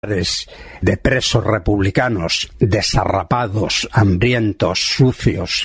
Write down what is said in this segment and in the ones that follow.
de presos republicanos desarrapados, hambrientos, sucios,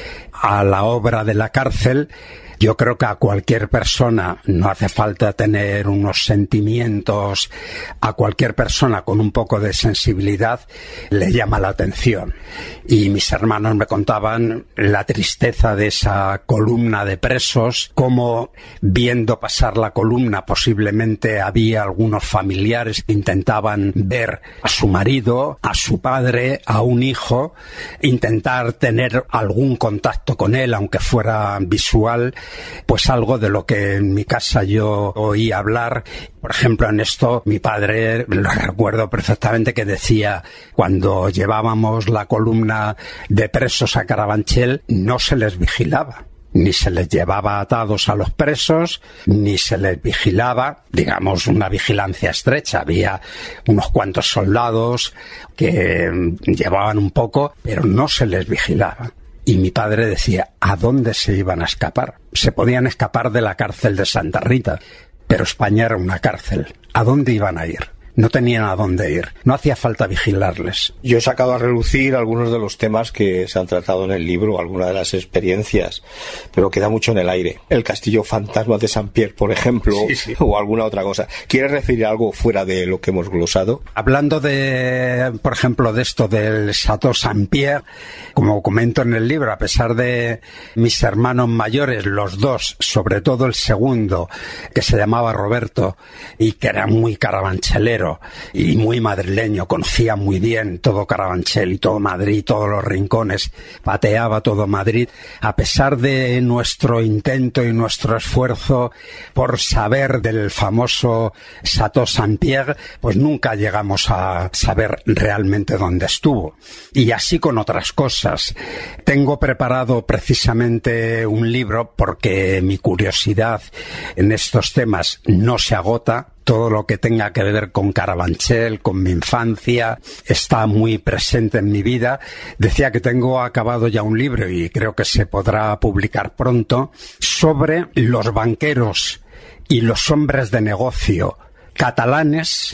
a la obra de la cárcel, yo creo que a cualquier persona, no hace falta tener unos sentimientos, a cualquier persona con un poco de sensibilidad le llama la atención. Y mis hermanos me contaban la tristeza de esa columna de presos, cómo viendo pasar la columna posiblemente había algunos familiares que intentaban ver a su marido, a su padre, a un hijo, intentar tener algún contacto con él, aunque fuera visual. Pues algo de lo que en mi casa yo oí hablar. Por ejemplo, en esto mi padre, lo recuerdo perfectamente, que decía, cuando llevábamos la columna de presos a Carabanchel, no se les vigilaba. Ni se les llevaba atados a los presos, ni se les vigilaba, digamos, una vigilancia estrecha. Había unos cuantos soldados que llevaban un poco, pero no se les vigilaba. Y mi padre decía, ¿a dónde se iban a escapar? Se podían escapar de la cárcel de Santa Rita, pero España era una cárcel. ¿A dónde iban a ir? No tenían a dónde ir. No hacía falta vigilarles. Yo he sacado a relucir algunos de los temas que se han tratado en el libro, algunas de las experiencias, pero queda mucho en el aire. El castillo fantasma de Saint-Pierre, por ejemplo, sí. O alguna otra cosa. ¿Quieres referir algo fuera de lo que hemos glosado? Hablando de, por ejemplo, de esto del Château Saint-Pierre, como comento en el libro, a pesar de mis hermanos mayores, los dos, sobre todo el segundo, que se llamaba Roberto y que era muy carabanchelero y muy madrileño, conocía muy bien todo Carabanchel y todo Madrid, todos los rincones, pateaba todo Madrid. A pesar de nuestro intento y nuestro esfuerzo por saber del famoso Château Saint-Pierre, pues nunca llegamos a saber realmente dónde estuvo. Y así con otras cosas. Tengo preparado precisamente un libro porque mi curiosidad en estos temas no se agota. Todo lo que tenga que ver con Carabanchel, con mi infancia, está muy presente en mi vida. Decía que tengo acabado ya un libro y creo que se podrá publicar pronto sobre los banqueros y los hombres de negocio catalanes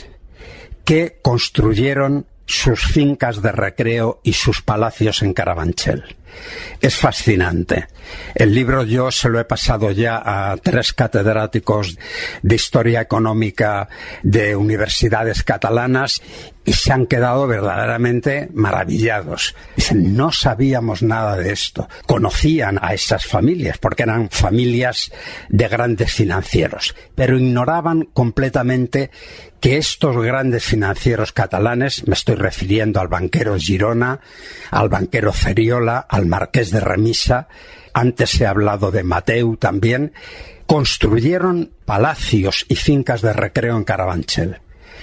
que construyeron sus fincas de recreo y sus palacios en Carabanchel. Es fascinante. El libro yo se lo he pasado ya a 3 catedráticos de Historia Económica de universidades catalanas y se han quedado verdaderamente maravillados. Dicen, no sabíamos nada de esto. Conocían a esas familias porque eran familias de grandes financieros, pero ignoraban completamente que estos grandes financieros catalanes, me estoy refiriendo al banquero Girona, al banquero Ceriola, al marqués de Remisa, antes he hablado de Mateu también, construyeron palacios y fincas de recreo en Carabanchel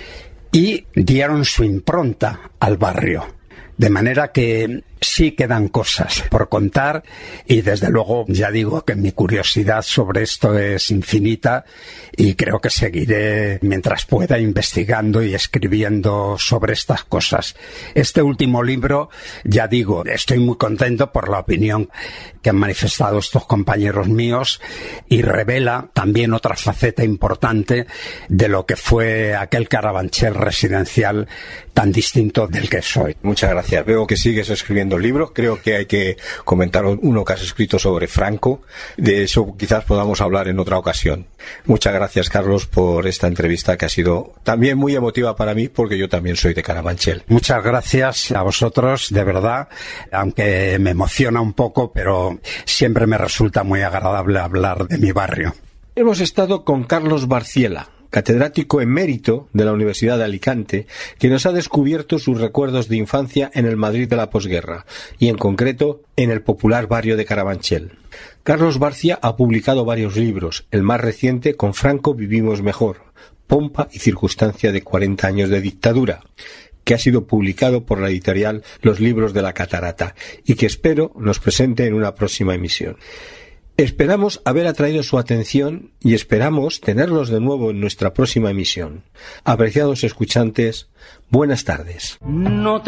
y dieron su impronta al barrio. De manera que sí quedan cosas por contar y desde luego ya digo que mi curiosidad sobre esto es infinita y creo que seguiré mientras pueda investigando y escribiendo sobre estas cosas. Este último libro, ya digo, estoy muy contento por la opinión que han manifestado estos compañeros míos y revela también otra faceta importante de lo que fue aquel Carabanchel residencial tan distinto del que soy. Muchas gracias. Veo que sigues escribiendo libros. Creo que hay que comentar uno que has escrito sobre Franco. De eso quizás podamos hablar en otra ocasión. Muchas gracias, Carlos, por esta entrevista que ha sido también muy emotiva para mí porque yo también soy de Carabanchel. Muchas gracias a vosotros, de verdad, aunque me emociona un poco, pero siempre me resulta muy agradable hablar de mi barrio. Hemos estado con Carlos Barciela, catedrático emérito de la Universidad de Alicante, que nos ha descubierto sus recuerdos de infancia en el Madrid de la posguerra, y en concreto en el popular barrio de Carabanchel. Carlos Barcia ha publicado varios libros, el más reciente Con Franco vivimos mejor, pompa y circunstancia de 40 años de dictadura, que ha sido publicado por la editorial Los Libros de la Catarata, y que espero nos presente en una próxima emisión. Esperamos haber atraído su atención y esperamos tenerlos de nuevo en nuestra próxima emisión. Apreciados escuchantes, buenas tardes.